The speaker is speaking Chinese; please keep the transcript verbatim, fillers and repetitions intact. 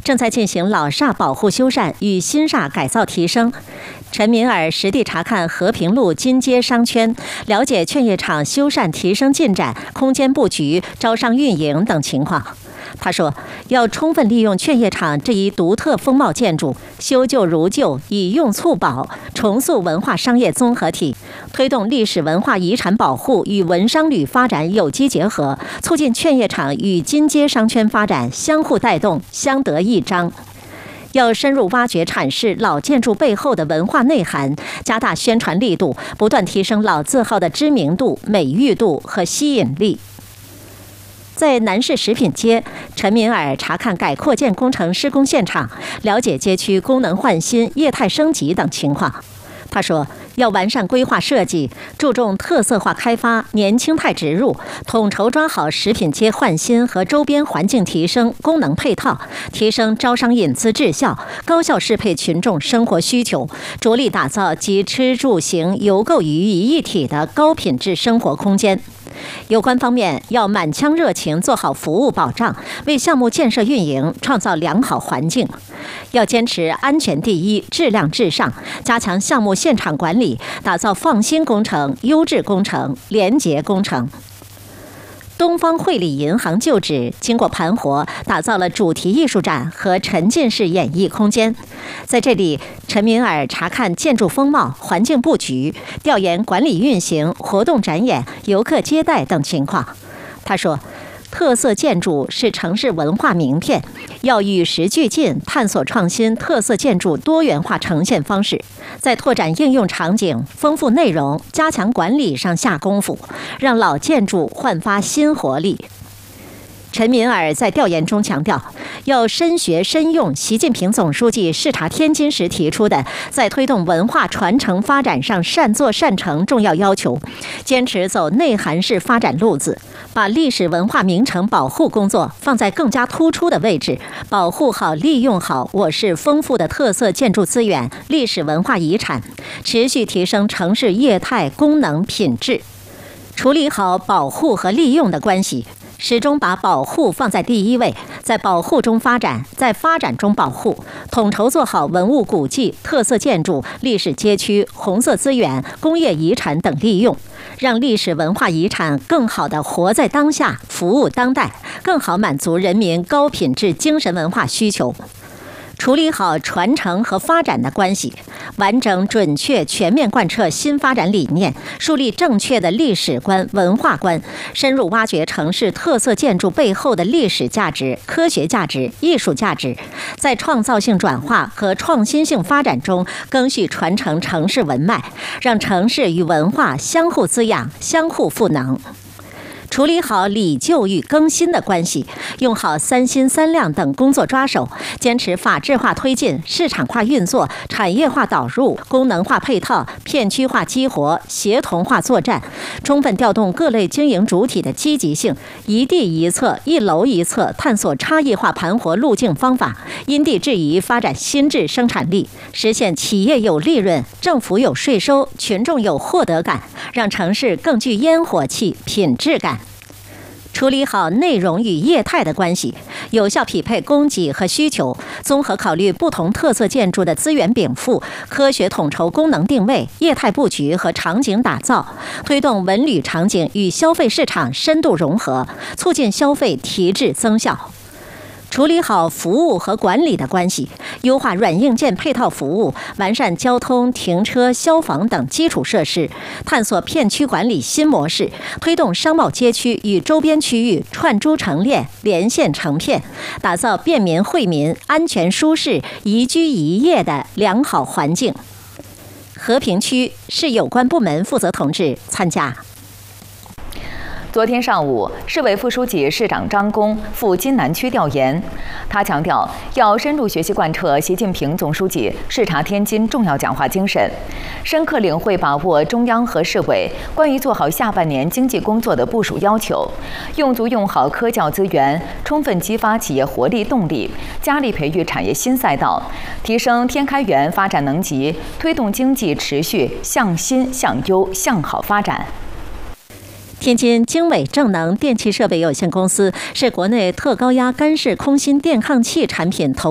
正在进行老刹保护修缮与新刹改造提升。陈敏尔实地查看和平路金街商圈，了解劝业场修缮提升进展、空间布局、招商运营等情况。他说，要充分利用劝业场这一独特风貌建筑，修旧如旧，以用促保，重塑文化商业综合体，推动历史文化遗产保护与文商旅发展有机结合，促进劝业场与金街商圈发展相互带动、相得益彰。要深入挖掘阐释老建筑背后的文化内涵，加大宣传力度，不断提升老字号的知名度、美誉度和吸引力。在南市食品街，陈敏尔查看改扩建工程施工现场，了解街区功能换新、业态升级等情况。他说，要完善规划设计，注重特色化开发、年轻态植入，统筹抓好食品街换新和周边环境提升、功能配套，提升招商引资质效，高效适配群众生活需求，着力打造集吃住行游购于一一体的高品质生活空间。有关方面要满腔热情做好服务保障，为项目建设运营创造良好环境。要坚持安全第一、质量至上，加强项目现场管理，打造放心工程、优质工程、廉洁工程。东方汇理银行旧址经过盘活，打造了主题艺术展和沉浸式演艺空间。在这里，陈敏尔查看建筑风貌、环境布局，调研管理运行、活动展演、游客接待等情况。他说，特色建筑是城市文化名片，要与时俱进，探索创新特色建筑多元化呈现方式，在拓展应用场景、丰富内容、加强管理上下功夫，让老建筑焕发新活力。陈敏尔在调研中强调，要深学深用习近平总书记视察天津时提出的在推动文化传承发展上善作善成重要要求，坚持走内涵式发展路子，把历史文化名城保护工作放在更加突出的位置，保护好、利用好我市丰富的特色建筑资源、历史文化遗产，持续提升城市业态、功能、品质，处理好保护和利用的关系。始终把保护放在第一位，在保护中发展，在发展中保护，统筹做好文物古迹、特色建筑、历史街区、红色资源、工业遗产等利用，让历史文化遗产更好地活在当下，服务当代，更好满足人民高品质精神文化需求。处理好传承和发展的关系，完整、准确、全面贯彻新发展理念，树立正确的历史观、文化观，深入挖掘城市特色建筑背后的历史价值、科学价值、艺术价值，在创造性转化和创新性发展中更续传承城市文脉，让城市与文化相互滋养、相互赋能。处理好礼旧与更新的关系，用好三新三亮等工作抓手，坚持法治化推进、市场化运作、产业化导入、功能化配套、片区化激活、协同化作战，充分调动各类经营主体的积极性，一地一策、一楼一策，探索差异化盘活路径方法，因地制宜发展新质生产力，实现企业有利润、政府有税收、群众有获得感，让城市更具烟火气、品质感。处理好内容与业态的关系，有效匹配供给和需求，综合考虑不同特色建筑的资源禀赋，科学统筹功能定位、业态布局和场景打造，推动文旅场景与消费市场深度融合，促进消费提质增效。处理好服务和管理的关系，优化软硬件配套服务，完善交通、停车、消防等基础设施，探索片区管理新模式，推动商贸街区与周边区域串珠成链、连线成片，打造便民惠民、安全舒适、宜居宜业的良好环境。和平区市有关部门负责同志参加。 昨天上午，市委副书记、市长张弓赴津南区调研。他强调，要深入学习贯彻习近平总书记视察天津重要讲话精神，深刻领会把握中央和市委关于做好下半年经济工作的部署要求，用足用好科教资源，充分激发企业活力动力，加力培育产业新赛道，提升天开源发展能级，推动经济持续向新、向优、向好发展。 天津经纬正能电气设备有限公司是国内特高压干式空心电抗器产品投